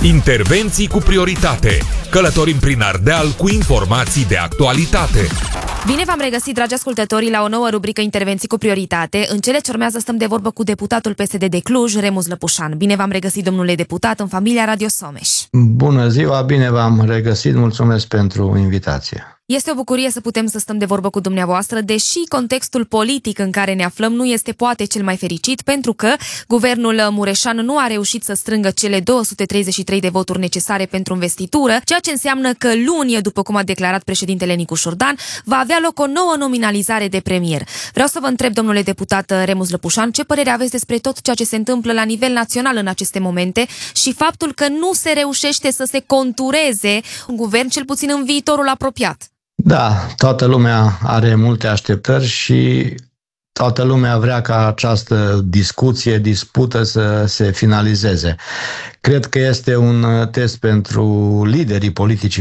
Intervenții cu prioritate. Călătorim prin Ardeal cu informații de actualitate. Bine v-am regăsit, dragi ascultători, la o nouă rubrică Intervenții cu prioritate. În cele ce urmează stăm de vorbă cu deputatul PSD de Cluj, Remus Lăpușan. Bine v-am regăsit, domnule deputat, în familia Radio Someș. Bună ziua, bine v-am regăsit, mulțumesc pentru invitație. Este o bucurie să putem să stăm de vorbă cu dumneavoastră, deși contextul politic în care ne aflăm nu este poate cel mai fericit, pentru că guvernul Mureșan nu a reușit să strângă cele 233 de voturi necesare pentru investitură, ceea ce înseamnă că luni, după cum a declarat președintele Nicu Șordan, va avea loc o nouă nominalizare de premier. Vreau să vă întreb, domnule deputat Remus Lăpușan, ce părere aveți despre tot ceea ce se întâmplă la nivel național în aceste momente și faptul că nu se reușește să se contureze un guvern, cel puțin în viitorul apropiat? Da, toată lumea are multe așteptări și toată lumea vrea ca această dispută să se finalizeze. Cred că este un test pentru liderii politici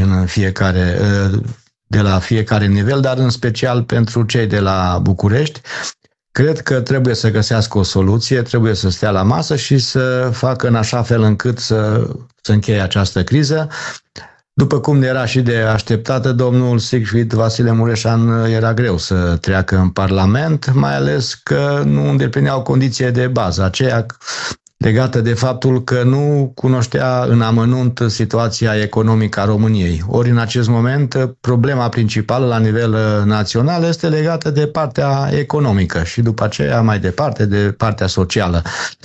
de la fiecare nivel, dar în special pentru cei de la București. Cred că trebuie să găsească o soluție, trebuie să stea la masă și să facă în așa fel încât să încheie această criză. După cum era și de așteptată, domnul Siegfried Vasile Mureșan era greu să treacă în Parlament, mai ales că nu îndeplineau condiții de bază, aceea legată de faptul că nu cunoștea în amănunt situația economică a României. Ori în acest moment problema principală la nivel național este legată de partea economică și după aceea mai departe de partea socială.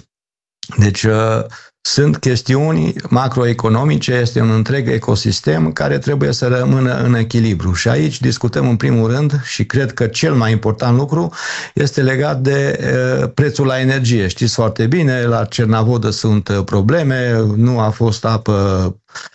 Deci sunt chestiuni macroeconomice, este un întreg ecosistem care trebuie să rămână în echilibru. Și aici discutăm în primul rând și cred că cel mai important lucru este legat de prețul la energie. Știți foarte bine, la Cernavodă sunt probleme, nu a fost apă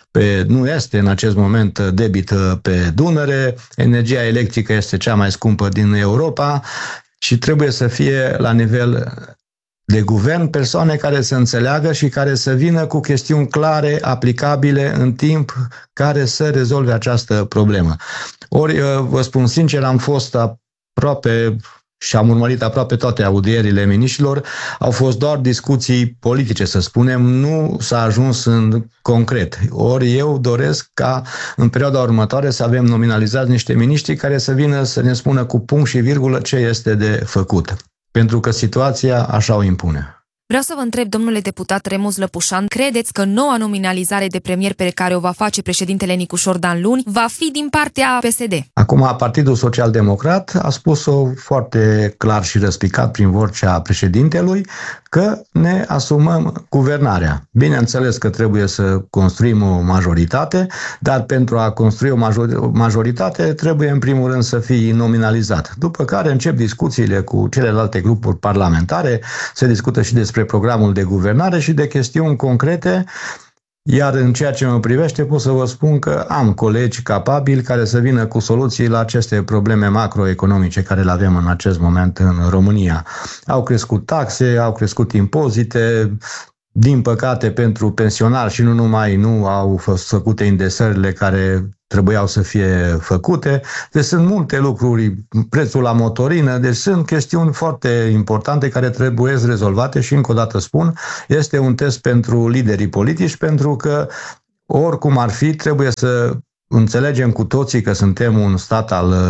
nu este în acest moment debit pe Dunăre, energia electrică este cea mai scumpă din Europa și trebuie să fie la nivel de guvern persoane care să înțeleagă și care să vină cu chestiuni clare, aplicabile în timp, care să rezolve această problemă. Ori, vă spun sincer, am fost aproape și am urmărit aproape toate audierile miniștrilor, au fost doar discuții politice, să spunem, nu s-a ajuns în concret. Ori eu doresc ca în perioada următoare să avem nominalizați niște miniștri care să vină să ne spună cu punct și virgulă ce este de făcut. Pentru că situația așa o impune. Vreau să vă întreb, domnule deputat Remus Lăpușan, credeți că noua nominalizare de premier pe care o va face președintele Nicu Șordan luni va fi din partea PSD? Acum, Partidul Social Democrat a spus-o foarte clar și răspicat prin vocea președintelui că ne asumăm guvernarea. Bineînțeles că trebuie să construim o majoritate, dar pentru a construi o majoritate trebuie în primul rând să fii nominalizat. După care încep discuțiile cu celelalte grupuri parlamentare, se discută și despre programul de guvernare și de chestiuni concrete, iar în ceea ce mă privește pot să vă spun că am colegi capabili care să vină cu soluții la aceste probleme macroeconomice care le avem în acest moment în România. Au crescut taxe, au crescut impozite, din păcate pentru pensionari și nu numai, nu au fost făcute indexările care trebuiau să fie făcute. Deci sunt multe lucruri, prețul la motorină, deci sunt chestiuni foarte importante care trebuie rezolvate și încă o dată spun, este un test pentru liderii politici pentru că oricum ar fi, trebuie să înțelegem cu toții că suntem un stat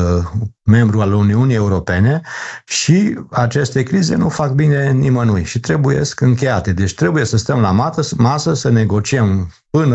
membru al Uniunii Europene și aceste crize nu fac bine nimănui și trebuie încheiate. Deci trebuie să stăm la masă să negociem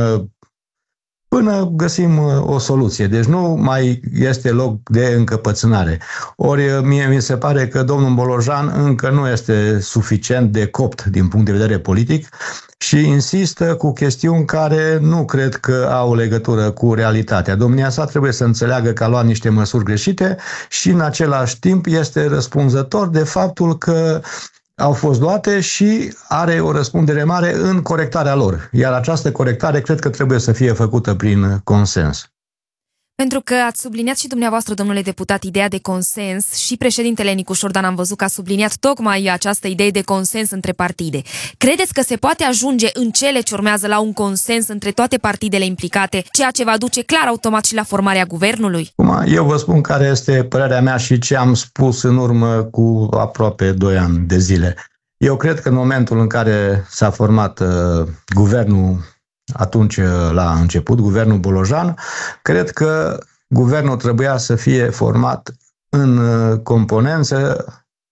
până găsim o soluție. Deci nu mai este loc de încăpățânare. Ori mie mi se pare că domnul Bolojan încă nu este suficient de copt din punct de vedere politic și insistă cu chestiuni care nu cred că au legătură cu realitatea. Domnia sa trebuie să înțeleagă că a luat niște măsuri greșite și în același timp este răspunzător de faptul că au fost luate și are o răspundere mare în corectarea lor. Iar această corectare cred că trebuie să fie făcută prin consens. Pentru că ați subliniat și dumneavoastră, domnule deputat, ideea de consens și președintele Nicu Șordan am văzut că a subliniat tocmai această idee de consens între partide. Credeți că se poate ajunge în cele ce urmează la un consens între toate partidele implicate, ceea ce va duce clar automat și la formarea guvernului? Eu vă spun care este părerea mea și ce am spus în urmă cu aproape 2 ani de zile. Eu cred că în momentul în care s-a format guvernul atunci la început, guvernul Bolojan, cred că guvernul trebuia să fie format în componență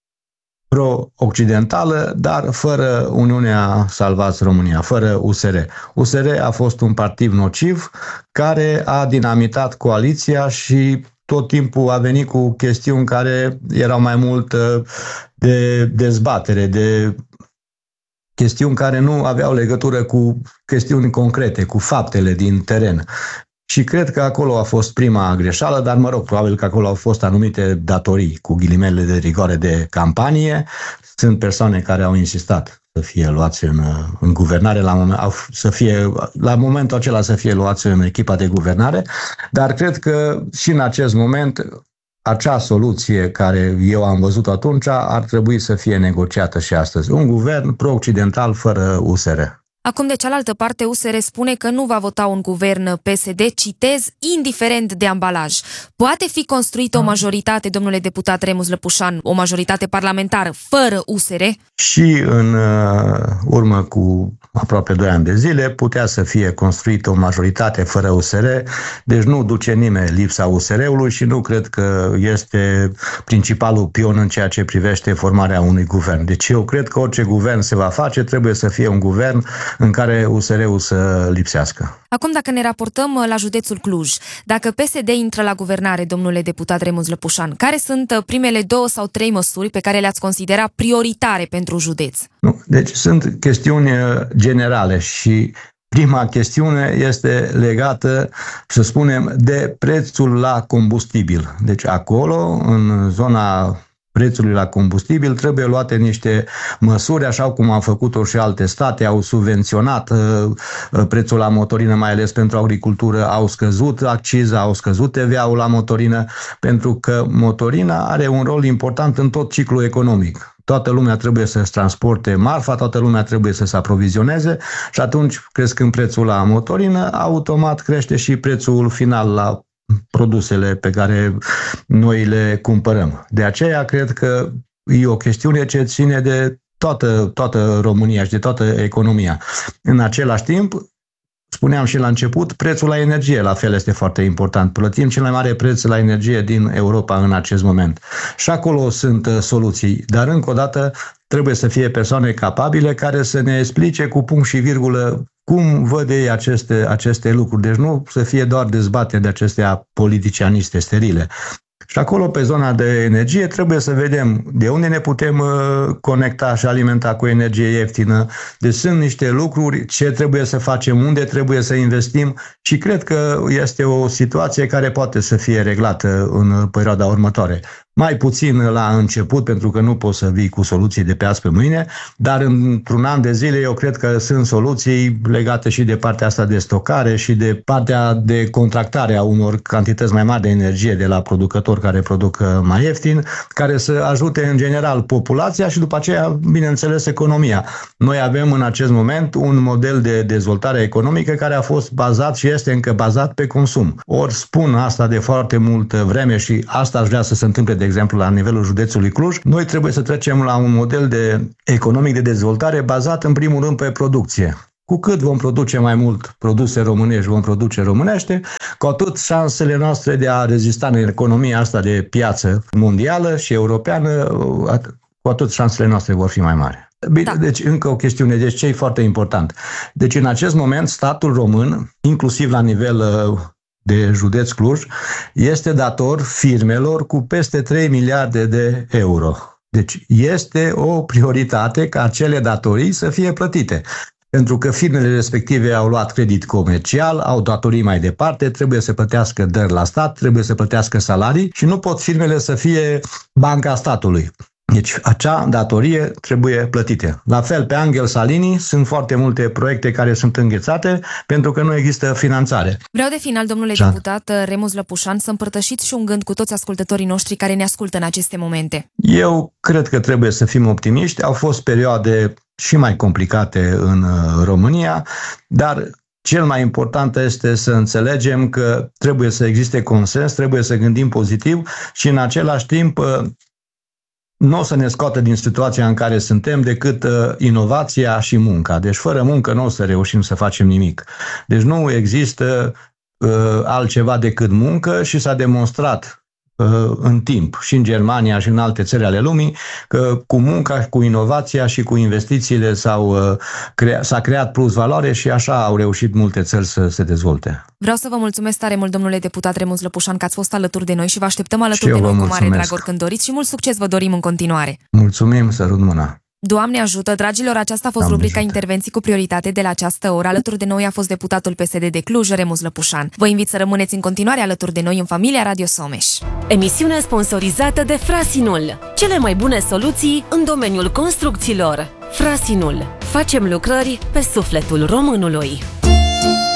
pro-occidentală, dar fără Uniunea Salvați România, fără USR. USR a fost un partid nociv care a dinamitat coaliția și tot timpul a venit cu chestiuni care erau mai mult de dezbatere, de chestiuni care nu aveau legătură cu chestiuni concrete, cu faptele din teren. Și cred că acolo a fost prima greșeală, dar mă rog, probabil că acolo au fost anumite datorii, cu ghilimele de rigoare, de campanie. Sunt persoane care au insistat să fie luați în guvernare, la momentul acela să fie luați în echipa de guvernare, dar cred că și în acest moment acea soluție care eu am văzut atunci ar trebui să fie negociată și astăzi. Un guvern pro-occidental fără USR. Acum, de cealaltă parte, USR spune că nu va vota un guvern PSD, citez, indiferent de ambalaj. Poate fi construită o majoritate, domnule deputat Remus Lăpușan, o majoritate parlamentară, fără USR? Și în urmă cu aproape 2 ani de zile putea să fie construită o majoritate fără USR, deci nu duce nimeni lipsa USR-ului și nu cred că este principalul pion în ceea ce privește formarea unui guvern. Deci eu cred că orice guvern se va face, trebuie să fie un guvern în care USR-ul să lipsească. Acum, dacă ne raportăm la județul Cluj, dacă PSD intră la guvernare, domnule deputat Remus Lăpușan, care sunt primele 2 sau 3 măsuri pe care le-ați considera prioritare pentru județ? Nu, deci sunt chestiuni generale și prima chestiune este legată, să spunem, de prețul la combustibil. Deci acolo, în zona prețului la combustibil, trebuie luate niște măsuri, așa cum au făcut-o și alte state, au subvenționat prețul la motorină, mai ales pentru agricultură, au scăzut acciza, au scăzut TVA-ul la motorină, pentru că motorina are un rol important în tot ciclul economic. Toată lumea trebuie să-și transporte marfa, toată lumea trebuie să se aprovizioneze și atunci, crescând prețul la motorină, automat crește și prețul final la produsele pe care noi le cumpărăm. De aceea cred că e o chestiune ce ține de toată România și de toată economia. În același timp, spuneam și la început, prețul la energie la fel este foarte important. Plătim cel mai mare preț la energie din Europa în acest moment. Și acolo sunt soluții, dar încă o dată trebuie să fie persoane capabile care să ne explice cu punct și virgulă cum văd ei aceste lucruri. Deci nu să fie doar dezbateri de acestea politicianiste, sterile. Și acolo, pe zona de energie, trebuie să vedem de unde ne putem conecta și alimenta cu energie ieftină. Deci sunt niște lucruri ce trebuie să facem, unde trebuie să investim și cred că este o situație care poate să fie reglată în perioada următoare. Mai puțin la început, pentru că nu poți să vii cu soluții de pe azi pe mâine, dar într-un an de zile eu cred că sunt soluții legate și de partea asta de stocare și de partea de contractare a unor cantități mai mari de energie de la producători care produc mai ieftin, care să ajute în general populația și după aceea, bineînțeles, economia. Noi avem în acest moment un model de dezvoltare economică care a fost bazat și este încă bazat pe consum. Ori spun asta de foarte multă vreme și asta aș vrea să se întâmple, de exemplu, la nivelul județului Cluj, noi trebuie să trecem la un model economic de dezvoltare bazat în primul rând pe producție. Cu cât vom produce mai mult produse românești, vom produce românește, cu atât șansele noastre de a rezista în economia asta de piață mondială și europeană, cu atât șansele noastre vor fi mai mari. Bine, da. Deci încă o chestiune, deci ce e foarte important. Deci în acest moment statul român, inclusiv la nivel de județ Cluj, este dator firmelor cu peste 3 miliarde de euro. Deci este o prioritate ca acele datorii să fie plătite. Pentru că firmele respective au luat credit comercial, au datorii mai departe, trebuie să plătească dări la stat, trebuie să plătească salarii și nu pot firmele să fie banca statului. Deci acea datorie trebuie plătită. La fel, pe Angel Salini sunt foarte multe proiecte care sunt înghețate pentru că nu există finanțare. Vreau de final, domnule deputat Remus Lăpușan, să împărtășiți și un gând cu toți ascultătorii noștri care ne ascultă în aceste momente. Eu cred că trebuie să fim optimiști. Au fost perioade și mai complicate în România, dar cel mai important este să înțelegem că trebuie să existe consens, trebuie să gândim pozitiv și în același timp nu o să ne scoată din situația în care suntem decât inovația și munca. Deci fără muncă nu o să reușim să facem nimic. Deci nu există altceva decât muncă și s-a demonstrat în timp și în Germania și în alte țări ale lumii că cu munca, cu inovația și cu investițiile s-a creat plus valoare și așa au reușit multe țări să se dezvolte. Vreau să vă mulțumesc tare mult, domnule deputat Remus Lăpușan, că ați fost alături de noi și vă așteptăm alături de noi cu mare drag oricând doriți și mult succes vă dorim în continuare. Mulțumim, sărut mâna! Doamne ajută, dragilor, aceasta a fost rubrica Intervenții cu prioritate de la această oră. Alături de noi a fost deputatul PSD de Cluj, Remus Lăpușan. Vă invit să rămâneți în continuare alături de noi în familia Radio Someș. Emisiune sponsorizată de Frasinul. Cele mai bune soluții în domeniul construcțiilor. Frasinul. Facem lucrări pe sufletul românului.